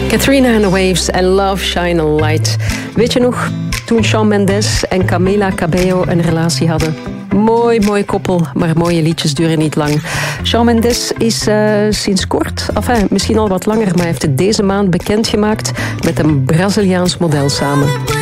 Katrina and the Waves en Love Shine a Light. Weet je nog, toen Shawn Mendes en Camila Cabello een relatie hadden? Mooi koppel, maar mooie liedjes duren niet lang. Shawn Mendes is sinds kort, misschien al wat langer, maar heeft het deze maand bekendgemaakt met een Braziliaans model samen.